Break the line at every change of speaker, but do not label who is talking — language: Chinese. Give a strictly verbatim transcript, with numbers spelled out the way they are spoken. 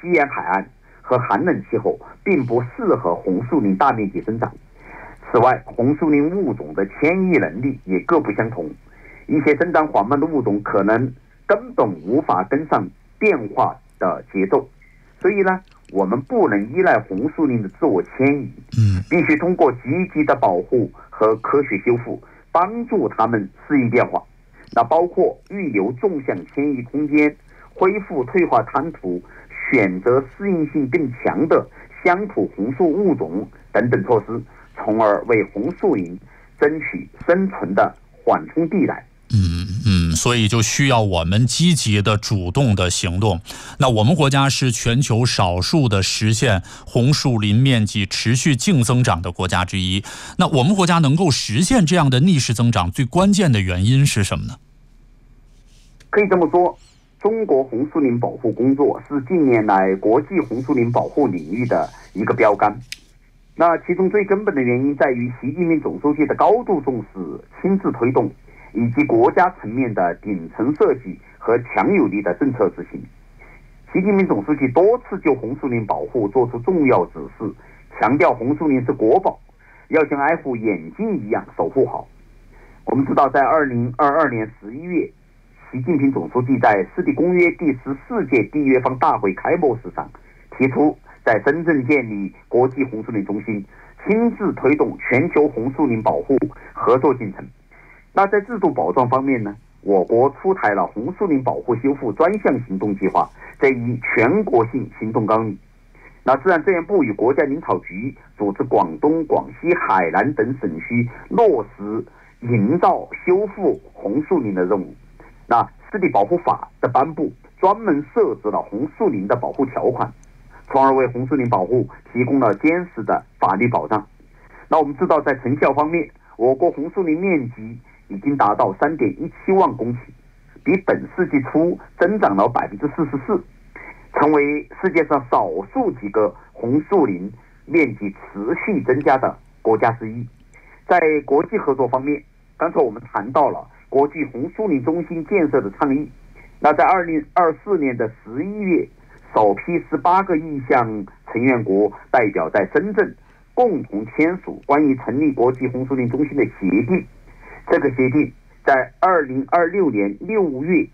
西沿海岸和寒冷气候，并不适合红树林大面积生长。此外，红树林物种的迁移能力也各不相同，一些生长缓慢的物种可能根本无法跟上变化的节奏。所以呢，我们不能依赖红树林的自我迁移，必须通过积极的保护和科学修复，帮助它们适应变化。那包括预留纵向迁移空间，恢复退化滩涂，选择适应性更强的乡土红树物种等等措施，从而为红树林争取生存的缓冲地带。
嗯嗯，所以就需要我们积极的、主动的行动。那我们国家是全球少数的实现红树林面积持续净增长的国家之一。那我们国家能够实现这样的逆势增长，最关键的原因是什么呢？
可以这么说，中国红树林保护工作是近年来国际红树林保护领域的一个标杆。那其中最根本的原因在于习近平总书记的高度重视、亲自推动，以及国家层面的顶层设计和强有力的政策执行。习近平总书记多次就红树林保护作出重要指示，强调红树林是国宝，要像爱护眼睛一样守护好。我们知道，在二零二二年十一月，习近平总书记在湿地公约第十四届缔约方大会开幕式上提出，在深圳建立国际红树林中心，亲自推动全球红树林保护合作进程。那在制度保障方面呢，我国出台了红树林保护修复专项行动计划这一全国性行动纲领。那自然资源部与国家林草局组织广东、广西、海南等省区落实营造修复红树林的任务。那湿地保护法的颁布，专门设置了红树林的保护条款，从而为红树林保护提供了坚实的法律保障。那我们知道，在成效方面，我国红树林面积已经达到 三点一七万公顷，比本世纪初增长了 百分之四十四， 成为世界上少数几个红树林面积持续增加的国家之一。在国际合作方面，刚才我们谈到了国际红树林中心建设的倡议。那在二零二四年的十一月，首批十八个意向成员国代表在深圳共同签署关于成立国际红树林中心的协定。这个协定在二零二六年六月